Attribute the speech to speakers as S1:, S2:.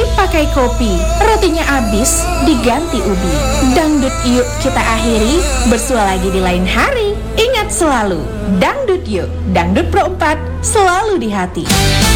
S1: pakai kopi, rotinya habis diganti ubi. Dangdut yuk kita akhiri, bersua lagi di lain hari. Ingat selalu, dangdut yuk, dangdut Pro 4 selalu di hati.